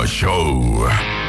Show.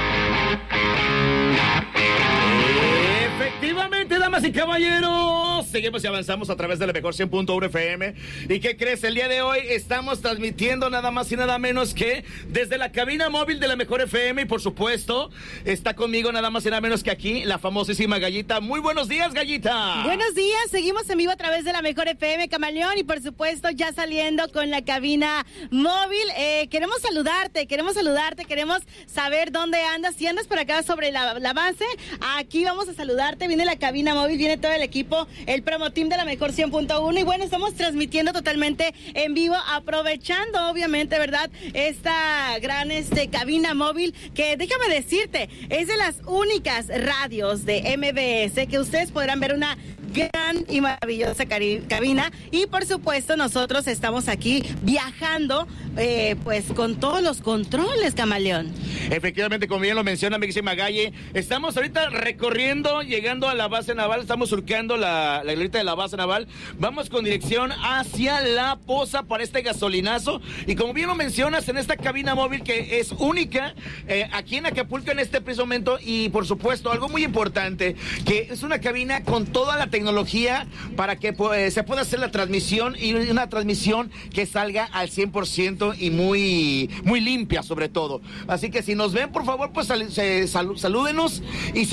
Efectivamente, damas y caballeros, seguimos y avanzamos a través de la mejor 100.1 FM. ¿Y qué crees? El día de hoy estamos transmitiendo nada más y nada menos que desde la cabina móvil de la mejor FM. Y por supuesto, está conmigo nada más y nada menos que aquí la famosísima Gallita. Muy buenos días, Gallita. Buenos días, seguimos en vivo a través de la mejor FM, Camaleón. Y por supuesto, ya saliendo con la cabina móvil. Queremos saludarte, queremos saber dónde andas. Si andas por acá sobre la base, aquí vamos a saludarte. Viene la cabina móvil, viene todo el equipo, el promo team de la mejor 100.1. Y bueno, estamos transmitiendo totalmente en vivo, aprovechando obviamente, ¿verdad? Esta gran cabina móvil que, déjame decirte, es de las únicas radios de MBS que ustedes podrán ver una gran y maravillosa cabina. Y por supuesto nosotros estamos aquí viajando pues con todos los controles, Camaleón. Efectivamente, como bien lo menciona mi querida Galle, estamos ahorita recorriendo, llegando a la base naval, estamos surcando la glorieta de la base naval, vamos con dirección hacia La Poza para este gasolinazo. Y como bien lo mencionas, en esta cabina móvil que es única aquí en Acapulco en este preciso momento. Y por supuesto, algo muy importante, que es una cabina con toda la tecnología para que se pueda hacer la transmisión, y una transmisión que salga al 100% y muy, muy limpia sobre todo. Así que si nos ven, por favor, pues salúdenos, y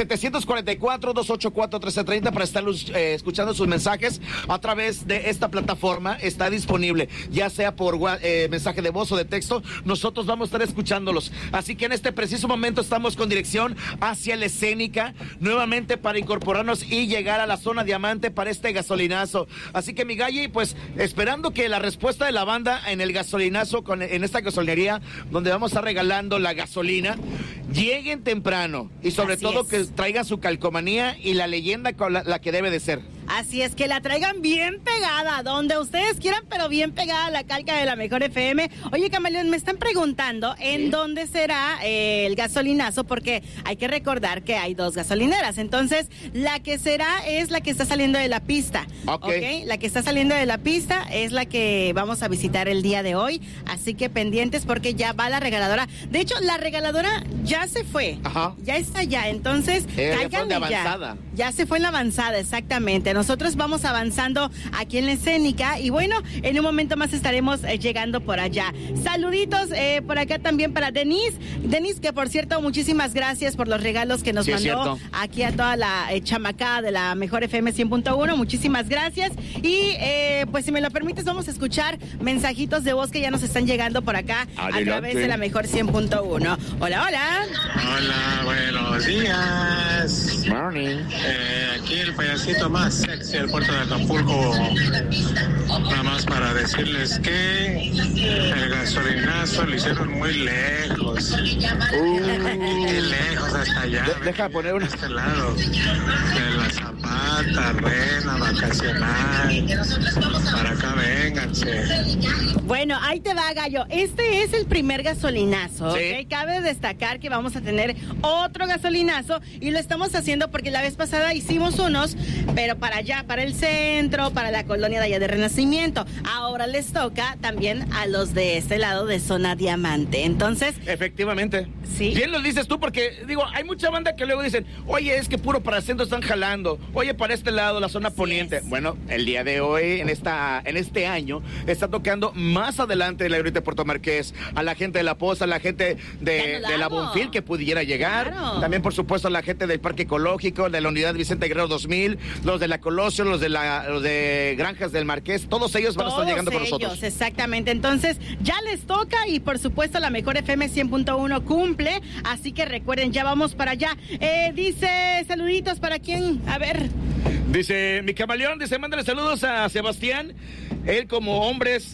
744-284-1330 para estar escuchando sus mensajes a través de esta plataforma. Está disponible, ya sea por mensaje de voz o de texto, nosotros vamos a estar escuchándolos. Así que en este preciso momento estamos con dirección hacia la Escénica, nuevamente para incorporarnos y llegar a la zona Diamante para este gasolinazo. Así que mi Galli, pues esperando que la respuesta de la banda en el gasolinazo, en esta gasolinería donde vamos a estar regalando la gasolina, lleguen temprano, y sobre todo que traigan su calcomanía y la leyenda con la que debe de ser. Así es, que la traigan bien pegada, donde ustedes quieran, pero bien pegada a la calca de la mejor FM. Oye, Camaleón, me están preguntando en dónde será el gasolinazo, porque hay que recordar que hay dos gasolineras. Entonces, la que será es la que está saliendo de la pista. Okay. La que está saliendo de la pista es la que vamos a visitar el día de hoy. Así que pendientes, porque ya va la regaladora. De hecho, la regaladora ya se fue. Ajá. Ya está allá. Entonces, cáiganle ya. Ya se fue en la avanzada, exactamente. Nosotros vamos avanzando aquí en la Escénica, y bueno, en un momento más estaremos llegando por allá. Saluditos por acá también para Denise, que por cierto, muchísimas gracias por los regalos que nos mandó aquí a toda la chamacada de la mejor FM 100.1, muchísimas gracias. Y pues si me lo permites, vamos a escuchar mensajitos de voz que ya nos están llegando por acá. Adelante. A través de la mejor 100.1. Hola, hola. Hola, buenos días. Morning. Aquí el payasito más sexy del puerto de Acapulco. Nada más para decirles que el gasolinazo lo hicieron muy lejos. Muy lejos, hasta allá. Deja poner una. Este lado de la Zapata, Rena, Vacacional. Para acá, vénganse. Bueno, ahí te va, Gallo. Este es el primer gasolinazo, ¿sí? ¿Ok? Cabe destacar que vamos a tener otro gasolinazo, y lo estamos haciendo porque la vez pasada hicimos unos, pero para allá, para el centro, para la colonia de allá de Renacimiento. Ahora les toca también a los de este lado de zona Diamante. Entonces, efectivamente. Sí. Bien lo dices tú, porque digo, hay mucha banda que luego dicen, oye, es que puro para el centro están jalando, oye, para este lado, la zona poniente. Bueno, el día de hoy, en este año, está tocando más adelante de la glorieta de Puerto Marqués, a la gente de La Poza, a la gente de la Bonfil que pudiera llegar, también por supuesto a la gente del Parque Ecológico, de la Unidad Vicente Guerrero 2000, los de la Colosio, los de Granjas del Marqués, todos ellos van a estar llegando por nosotros. Exactamente, entonces ya les toca, y por supuesto la mejor FM 100.1 cumple, así que recuerden, ya vamos para allá. Dice, saluditos para quién, a ver. Dice, mi Camaleón, dice, mándale saludos a Sebastián, él como hombres,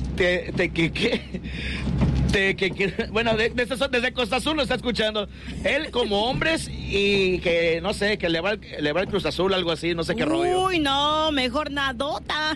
bueno, desde Costa Azul lo está escuchando. Él como hombres, y que no sé, que le va el Cruz Azul, algo así, no sé qué rollo. Uy, no, mejor nadota.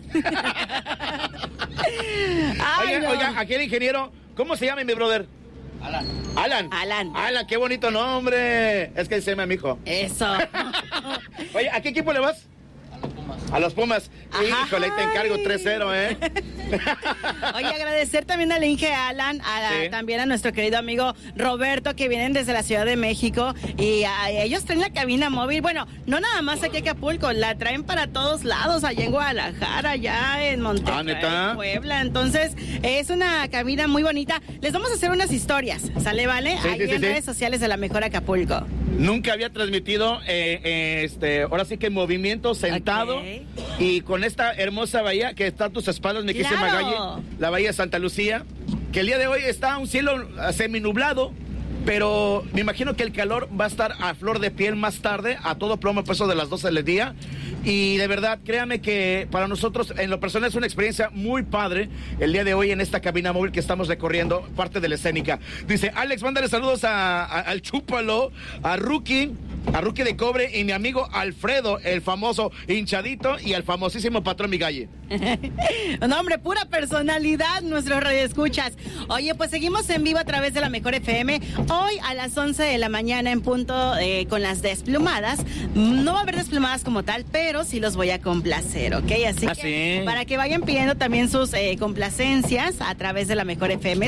Oiga, aquí el ingeniero, ¿cómo se llama mi brother? Alan, qué bonito nombre. Es que se llama mi hijo. Eso. Oye, ¿a qué equipo le vas? A los Pumas. Híjole, te encargo 3-0, ¿eh? Oye, agradecer también al Inge Alan, también a nuestro querido amigo Roberto, que vienen desde la Ciudad de México, y ellos traen la cabina móvil. Bueno, no nada más aquí a Acapulco, la traen para todos lados, allá en Guadalajara, allá en Monterrey, Puebla. Entonces, es una cabina muy bonita. Les vamos a hacer unas historias, ¿sale, vale? Sí, ahí en redes sociales de La Mejor Acapulco. Nunca había transmitido, ahora sí que en movimiento, sentado, y con esta hermosa bahía que está a tus espaldas, mi querida Magalle, la bahía de Santa Lucía, que el día de hoy está un cielo seminublado, pero me imagino que el calor va a estar a flor de piel más tarde, a todo plomo, pues, de las 12 del día. Y de verdad, créame que para nosotros, en lo personal, es una experiencia muy padre el día de hoy en esta cabina móvil que estamos recorriendo, parte de la escénica. Dice, Alex, mándale saludos al Chúpalo, a Rookie de Cobre y mi amigo Alfredo, el famoso hinchadito, y al famosísimo patrón Migalle. No, hombre, pura personalidad, nuestros radioescuchas. Oye, pues seguimos en vivo a través de La Mejor FM. Hoy a las 11 de la mañana en punto con las desplumadas. No va a haber desplumadas como tal, pero sí los voy a complacer, ¿ok? Así que para que vayan pidiendo también sus complacencias a través de La Mejor FM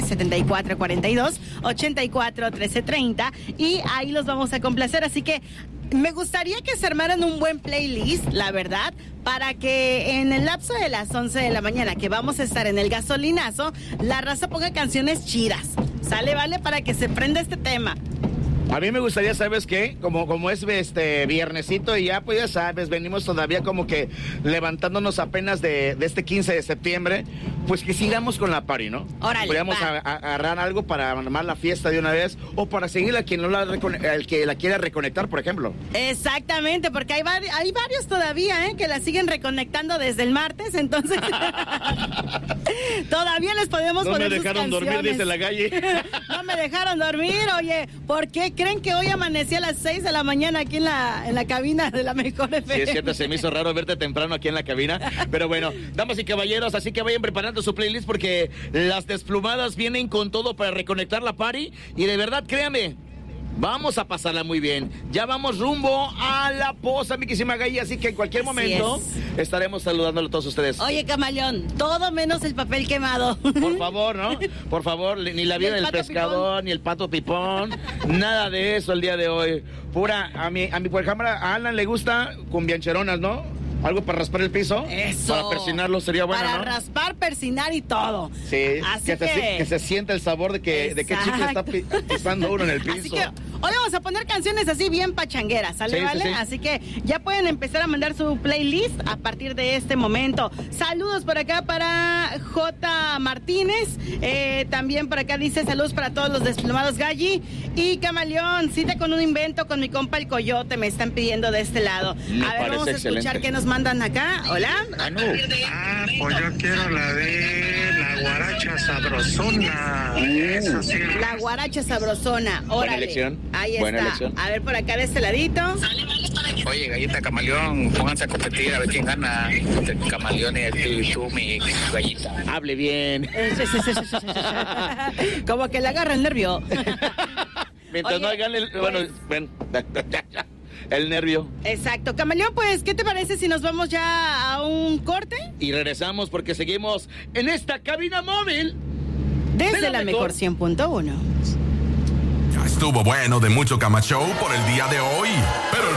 7442-841330, y ahí los vamos a complacer. Así que me gustaría que se armaran un buen playlist, la verdad, para que en el lapso de las 11 de la mañana que vamos a estar en el gasolinazo, la raza ponga canciones chidas. ¿Sale, vale? Para que se prenda este tema. A mí me gustaría, ¿sabes qué? Como es viernesito y ya, pues ya sabes, venimos todavía como que levantándonos apenas de este 15 de septiembre, pues que sigamos con la party, ¿no? Órale, podríamos agarrar algo para armar la fiesta de una vez, o para seguir a quien no el que la quiera reconectar, por ejemplo. Exactamente, porque hay varios todavía, que la siguen reconectando desde el martes, entonces todavía les podemos poner sus canciones. No me dejaron dormir, dice la Galle. No me dejaron dormir, oye, ¿por qué creen que hoy amanecí a las 6 de la mañana aquí en la cabina de La Mejor FM? Sí, es cierto, se me hizo raro verte temprano aquí en la cabina, pero bueno, damas y caballeros, así que vayan preparando su playlist porque las desplumadas vienen con todo para reconectar la party, y de verdad, créanme, vamos a pasarla muy bien. Ya vamos rumbo a la poza, mi querida Galle, así que en cualquier momento estaremos saludándolo a todos ustedes. Oye, Camaleón, todo menos el papel quemado. Por favor, ¿no? Por favor, ni la vida del pescador, pipón, ni el pato pipón, nada de eso el día de hoy. Pura, a mi por ejemplo, a Alan le gusta cumbiancheronas, ¿no? Algo para raspar el piso. Eso. Para persinarlo sería bueno, para ¿no? raspar, persinar y todo. Sí. Así que se sienta el sabor de qué chicle está pisando uno en el piso. Así que hoy vamos a poner canciones así bien pachangueras, ¿sale, vale? Sí. Así que ya pueden empezar a mandar su playlist a partir de este momento. Saludos por acá para J. Martínez. También por acá dice saludos para todos los desplumados Galli. Y Camaleón, cita con un invento con mi compa el Coyote, me están pidiendo de este lado. A ver, vamos a escuchar qué nos mandan acá. Hola. Pues yo quiero la de la guaracha sabrosona. Eso sí. La guaracha sabrosona. Órale. Buena elección. Ahí Buena está. Elección. A ver por acá de este ladito. Oye, Gallita, Camaleón, pónganse a competir a ver quién gana. El Camaleón y tú, mi Gallita. Hable bien. Como que le agarra el nervio. Mientras no hagan el nervio. Exacto. Camaleón, pues, ¿qué te parece si nos vamos ya a un corte? Y regresamos porque seguimos en esta cabina móvil. Desde la mejor 100.1. Ya estuvo bueno de Mucho Cama Show por el día de hoy, pero